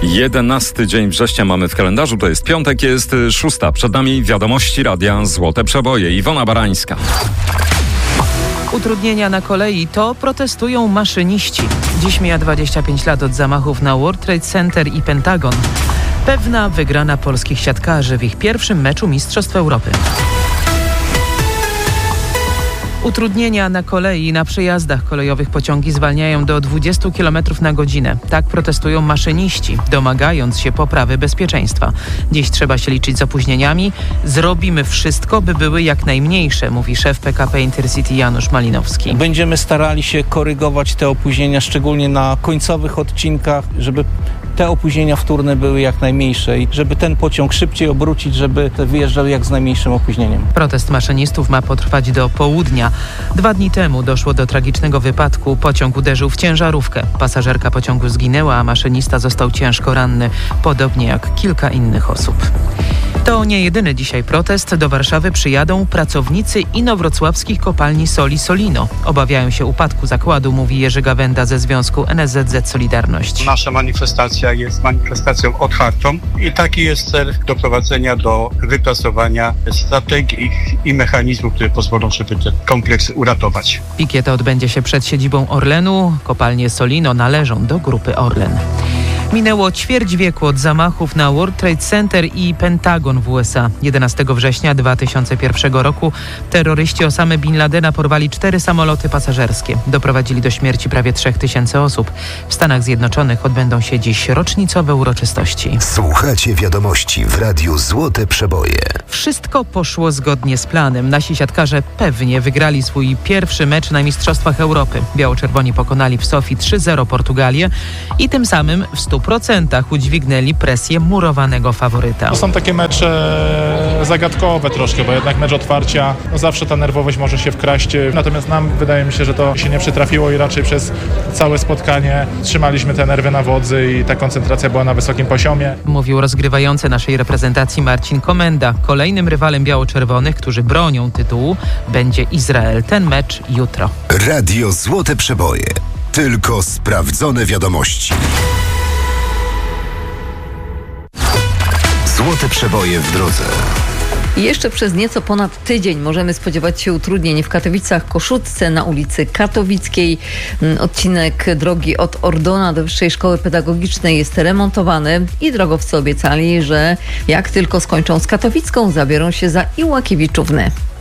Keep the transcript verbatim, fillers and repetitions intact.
jedenasty dzień września mamy w kalendarzu, to jest piątek, jest szósta. Przed nami wiadomości radia Złote Przeboje. Iwona Barańska. Utrudnienia na kolei to protestują maszyniści. Dziś mija dwadzieścia pięć lat od zamachów na World Trade Center i Pentagon. Pewna wygrana polskich siatkarzy w ich pierwszym meczu Mistrzostw Europy. Utrudnienia na kolei i na przejazdach kolejowych pociągi zwalniają do dwadzieścia kilometrów na godzinę. Tak protestują maszyniści, domagając się poprawy bezpieczeństwa. Dziś trzeba się liczyć z opóźnieniami. Zrobimy wszystko, by były jak najmniejsze, mówi szef P K P Intercity Janusz Malinowski. Będziemy starali się korygować te opóźnienia, szczególnie na końcowych odcinkach, żeby te opóźnienia wtórne były jak najmniejsze i żeby ten pociąg szybciej obrócić, żeby wyjeżdżał jak z najmniejszym opóźnieniem. Protest maszynistów ma potrwać do południa. Dwa dni temu doszło do tragicznego wypadku. Pociąg uderzył w ciężarówkę. Pasażerka pociągu zginęła, a maszynista został ciężko ranny, podobnie jak kilka innych osób. To nie jedyny dzisiaj protest. Do Warszawy przyjadą pracownicy inowrocławskich kopalni soli Solino. Obawiają się upadku zakładu, mówi Jerzy Gawenda ze Związku N S Z Z Solidarność. Nasza manifestacja jest manifestacją otwartą i taki jest cel doprowadzenia do wypracowania strategii i mechanizmów, które pozwolą, żeby ten kompleks uratować. Pikieta odbędzie się przed siedzibą Orlenu. Kopalnie Solino należą do grupy Orlen. Minęło ćwierć wieku od zamachów na World Trade Center i Pentagon w U S A. jedenastego września dwa tysiące pierwszego roku terroryści Osamy Bin Ladena porwali cztery samoloty pasażerskie. Doprowadzili do śmierci prawie trzech tysięcy osób. W Stanach Zjednoczonych odbędą się dziś rocznicowe uroczystości. Słuchacie wiadomości w Radiu Złote Przeboje. Wszystko poszło zgodnie z planem. Nasi siatkarze pewnie wygrali swój pierwszy mecz na Mistrzostwach Europy. Biało-czerwoni pokonali w Sofii trzy zero Portugalię i tym samym w stu procentach udźwignęli presję murowanego faworyta. To są takie mecze zagadkowe troszkę, bo jednak mecz otwarcia, no zawsze ta nerwowość może się wkraść. Natomiast nam wydaje mi się, że to się nie przytrafiło i raczej przez całe spotkanie trzymaliśmy te nerwy na wodzy i ta koncentracja była na wysokim poziomie. Mówił rozgrywający naszej reprezentacji Marcin Komenda. Kolejnym rywalem biało-czerwonych, którzy bronią tytułu, będzie Izrael. Ten mecz jutro. Radio Złote Przeboje. Tylko sprawdzone wiadomości. Złote Przeboje w drodze. Jeszcze przez nieco ponad tydzień możemy spodziewać się utrudnień w Katowicach, Koszutce, na ulicy Katowickiej. Odcinek drogi od Ordona do Wyższej Szkoły Pedagogicznej jest remontowany i drogowcy obiecali, że jak tylko skończą z Katowicką, zabiorą się za Iłakiewiczówny.